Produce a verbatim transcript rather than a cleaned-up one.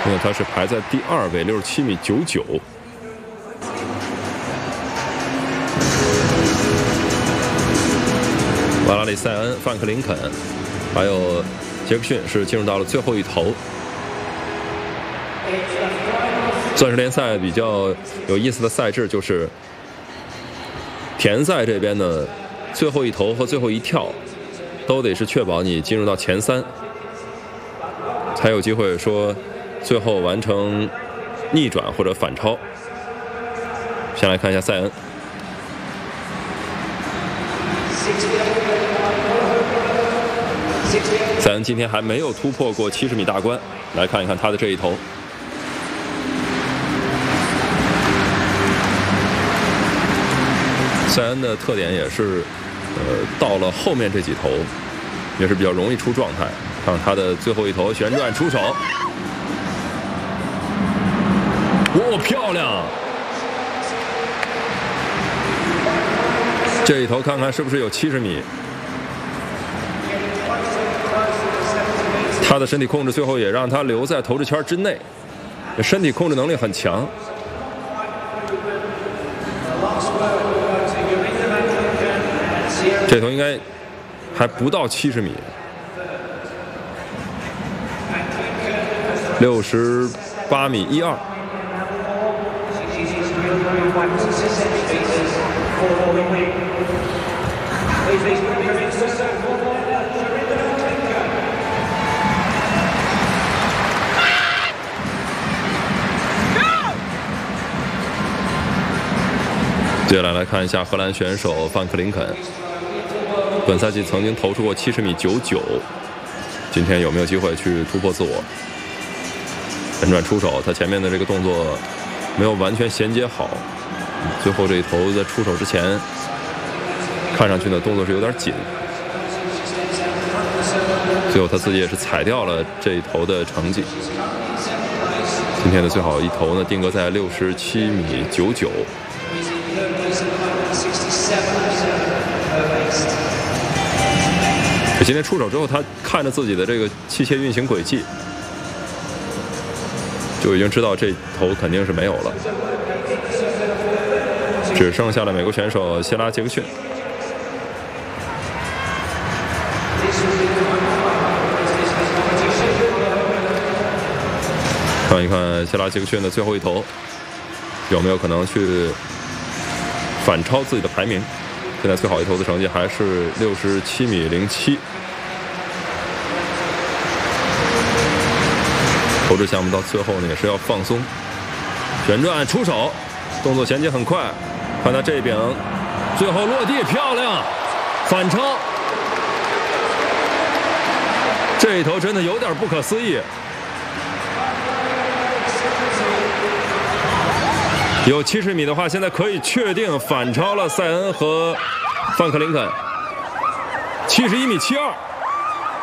因为他是排在第二位，六十七米九九。瓦拉里塞恩、范克林肯，还有杰克逊是进入到了最后一头。钻石联赛比较有意思的赛制就是，田赛这边呢，最后一头和最后一跳，都得是确保你进入到前三，才有机会说最后完成逆转或者反超。先来看一下塞恩。塞恩今天还没有突破过七十米大关，来看一看他的这一头。塞恩的特点也是，呃，到了后面这几头，也是比较容易出状态。看他的最后一头旋转出手，哇，漂亮！这一头看看是不是有七十米？他的身体控制最后也让他留在投掷圈之内，身体控制能力很强。这头应该还不到七十米，六十八米一二。接下来来看一下荷兰选手范克林肯。本赛季曾经投出过七十米九九，今天有没有机会去突破自我？旋转出手，他前面的这个动作没有完全衔接好，最后这一头在出手之前，看上去呢动作是有点紧，最后他自己也是踩掉了这一头的成绩。今天的最好一头呢定格在六十七米九九。今天出手之后，他看着自己的这个器械运行轨迹，就已经知道这头肯定是没有了，只剩下了美国选手谢拉·杰克逊。看一看谢拉·杰克逊的最后一头，有没有可能去反超自己的排名？现在最好一头的成绩还是六十七米零七。投掷项目到最后呢也是要放松，旋转出手，动作衔接很快。看他这一柄，最后落地漂亮，反超。这一头真的有点不可思议。有七十米的话，现在可以确定反超了塞恩和范克林肯，七十一米七二。